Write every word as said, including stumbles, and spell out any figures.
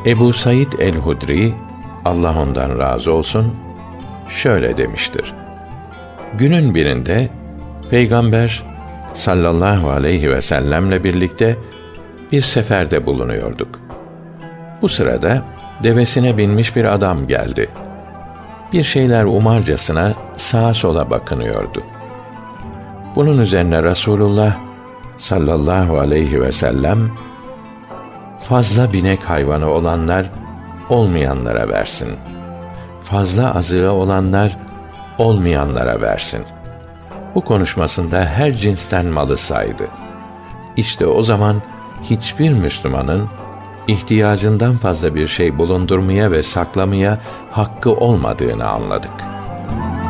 Ebu Said el-Hudri, Allah ondan razı olsun, şöyle demiştir: Günün birinde Peygamber sallallahu aleyhi ve sellemle birlikte bir seferde bulunuyorduk. Bu sırada devesine binmiş bir adam geldi. Bir şeyler umarcasına sağa sola bakınıyordu. Bunun üzerine Resulullah sallallahu aleyhi ve sellem, fazla binek hayvanı olanlar olmayanlara versin. Fazla azığı olanlar olmayanlara versin. Bu konuşmasında her cinsten malı saydı. İşte o zaman hiçbir Müslümanın ihtiyacından fazla bir şey bulundurmaya ve saklamaya hakkı olmadığını anladık.